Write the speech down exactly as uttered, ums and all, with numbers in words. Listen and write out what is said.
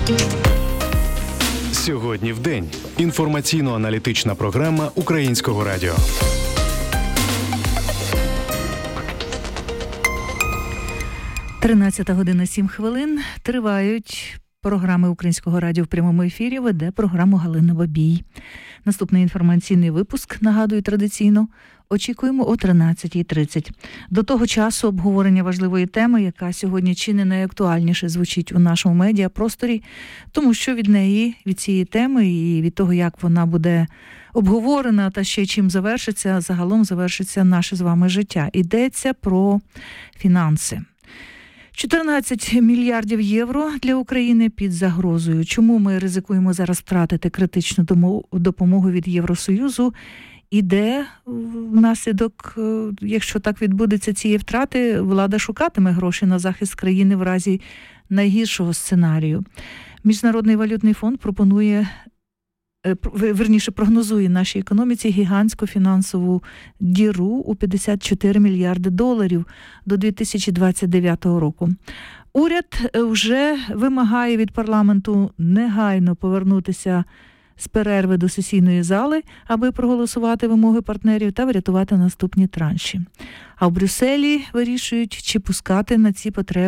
Сьогодні в день. Інформаційно-аналітична програма Українського радіо. тринадцята година сім хвилин. Тривають програми Українського радіо в прямому ефірі. Веде програму Галина Бабій. Наступний інформаційний випуск, нагадую традиційно, очікуємо о тринадцятій тридцять. До того часу обговорення важливої теми, яка сьогодні чи не найактуальніше звучить у нашому медіапросторі, тому що від неї, від цієї теми і від того, як вона буде обговорена та ще чим завершиться, загалом завершиться наше з вами життя. Йдеться про фінанси. чотирнадцять мільярдів євро для України під загрозою. Чому ми ризикуємо зараз втратити критичну допомогу від Євросоюзу? І де внаслідок, якщо так відбудеться цієї втрати, влада шукатиме гроші на захист країни в разі найгіршого сценарію? Міжнародний валютний фонд пропонує, верніше прогнозує нашій економіці гігантську фінансову діру у п'ятдесят чотири мільярди доларів до дві тисячі двадцять дев'ятого року. Уряд вже вимагає від парламенту негайно повернутися з перерви до сесійної зали, аби проголосувати вимоги партнерів та врятувати наступні транші. А в Брюсселі вирішують, чи пускати на ці потреби